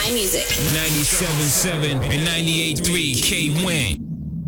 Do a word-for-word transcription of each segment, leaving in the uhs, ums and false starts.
My music. ninety-seven point seven and ninety-eight point three K-Win.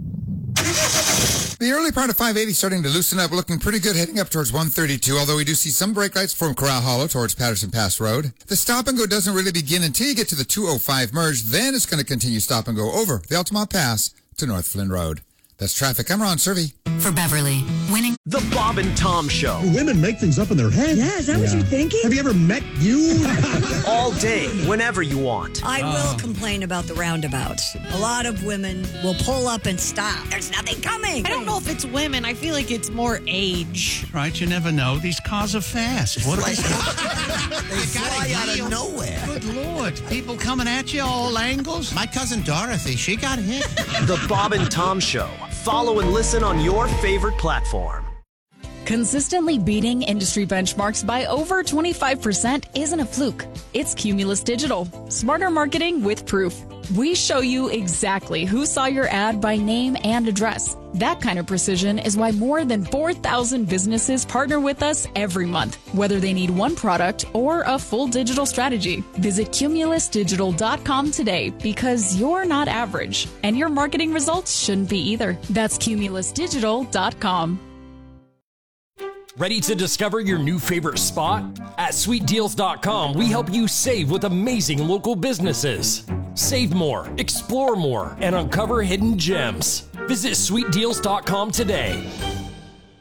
The early part of five eighty starting to loosen up, looking pretty good heading up towards one thirty-two, although we do see some brake lights from Corral Hollow towards Patterson Pass Road. The stop and go doesn't really begin until you get to the two oh five merge, then it's going to continue stop and go over the Altamont Pass to North Flynn Road. That's traffic. I'm Ron Servey. For Beverly, winning. The Bob and Tom Show. Women make things up in their head. Yeah, is that yeah. what you're thinking? Have you ever met you? All day, whenever you want. I will oh. complain about the roundabout. A lot of women will pull up and stop. There's nothing coming. I don't know if it's women. I feel like it's more age. Right, you never know. These cars are fast. What are they? They fly out of nowhere. Good Lord. People coming at you all angles. My cousin Dorothy, she got hit. The Bob and Tom Show. Follow and listen on your favorite platform. Consistently beating industry benchmarks by over twenty-five percent isn't a fluke. It's Cumulus Digital. Smarter marketing with proof. We show you exactly who saw your ad by name and address. That kind of precision is why more than four thousand businesses partner with us every month, whether they need one product or a full digital strategy. Visit cumulus digital dot com today because you're not average, and your marketing results shouldn't be either. That's cumulus digital dot com. Ready to discover your new favorite spot? At sweet deals dot com, we help you save with amazing local businesses. Save more, explore more, and uncover hidden gems. Visit sweet deals dot com today.